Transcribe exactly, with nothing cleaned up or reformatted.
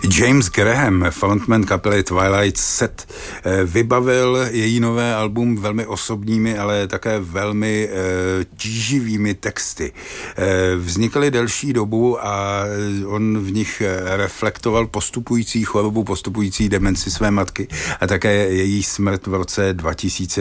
James Graham, frontman kapely Twilight Set, vybavil její nové album velmi osobními, ale také velmi tíživými texty. Vznikaly delší dobu a on v nich reflektoval postupující chorobu, postupující demenci své matky a také její smrt v roce dva tisíce